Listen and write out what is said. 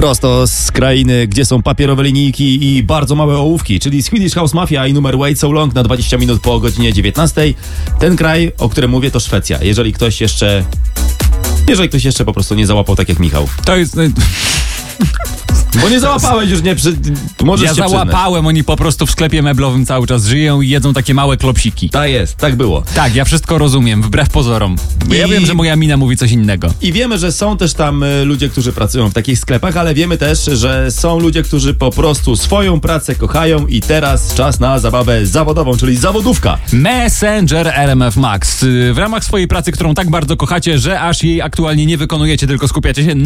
Prosto z krainy, gdzie są papierowe linijki i bardzo małe ołówki, czyli Swedish House Mafia i numer Wait So Long na 20 minut po godzinie 19. Ten kraj, o którym mówię, to Szwecja. Jeżeli ktoś jeszcze po prostu nie załapał tak jak Michał. To jest... Bo nie załapałeś już, nie możesz Ja się załapałem, oni po prostu w sklepie meblowym cały czas żyją i jedzą takie małe klopsiki. Tak jest, tak było. Tak, ja wszystko rozumiem, wbrew pozorom. Bo ja wiem, że moja mina mówi coś innego. I wiemy, że są też tam ludzie, którzy pracują w takich sklepach, ale wiemy też, że są ludzie, którzy po prostu swoją pracę kochają i teraz czas na zabawę zawodową, czyli zawodówka. Messenger RMF Max. W ramach swojej pracy, którą tak bardzo kochacie, że aż jej aktualnie nie wykonujecie, tylko skupiacie się